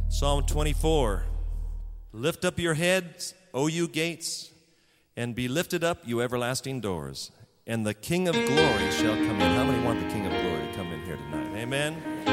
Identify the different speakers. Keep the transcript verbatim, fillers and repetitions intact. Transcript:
Speaker 1: Psalm twenty-four. Lift up your heads, O you gates, and be lifted up, you everlasting doors, and the King of glory shall come in. How many want the King of glory to come in here tonight? Amen.